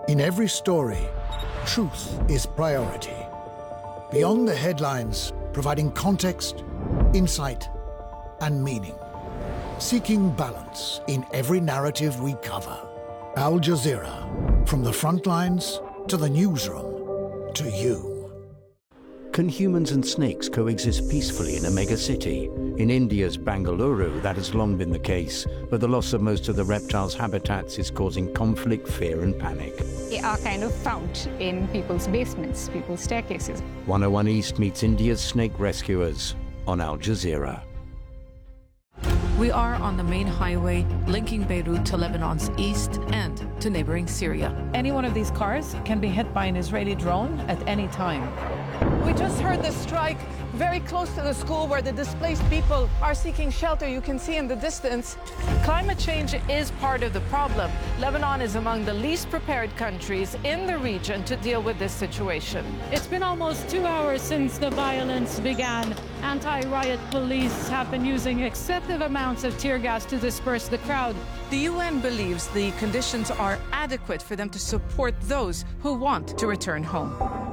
In every story, truth is priority. Beyond the headlines, providing context, insight, and meaning. Seeking balance in every narrative we cover. Al Jazeera, from the front lines to the newsroom to you. Can humans and snakes coexist peacefully in a megacity? In India's Bangalore, that has long been the case, but the loss of most of the reptiles' habitats is causing conflict, fear and panic. They are kind of found in people's basements, people's staircases. 101 East meets India's snake rescuers on Al Jazeera. We are on the main highway linking Beirut to Lebanon's east and to neighboring Syria. Any one of these cars can be hit by an Israeli drone at any time. We just heard the strike very close to the school where the displaced people are seeking shelter. You can see in the distance. Climate change is part of the problem. Lebanon is among the least prepared countries in the region to deal with this situation. It's been almost 2 hours since the violence began. Anti-riot police have been using excessive amounts of tear gas to disperse the crowd. The UN believes the conditions are adequate for them to support those who want to return home.